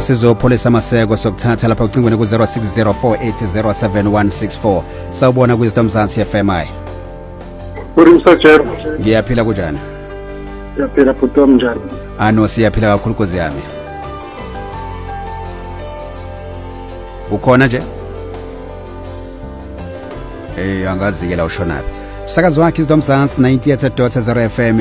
sizopholisa amaseko sokuthatha lapha ucingweni ku 0604807164 sawubona kwiZdom Mzansi FM. Uri msajero. Ngiyaphila kunjani? Ngiyaphila futhi njani? Ano siyaphila kakhulu Nkosi yami. Ukhona nje? Angazi ke la ushonaphi. Sakazo wakhe iZdom Mzansi 98.0 FM